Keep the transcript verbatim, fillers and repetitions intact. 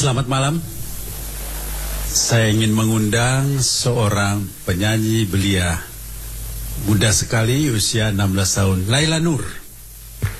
Selamat malam. Saya ingin mengundang seorang penyanyi belia, muda sekali, usia enam belas tahun, Laila Nur.